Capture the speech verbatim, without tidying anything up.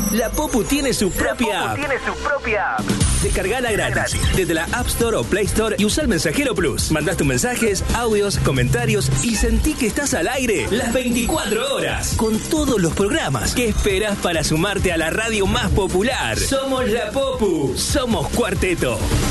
La Popu tiene su propia app. tiene su propia app. Descargala gratis, gratis desde la App Store o Play Store y usa el Mensajero Plus. Mandás tus mensajes, audios, comentarios y sentí que estás al aire las veinticuatro horas con todos los programas. ¿Qué esperás para sumarte a la radio más popular? Somos la Popu, somos Cuarteto.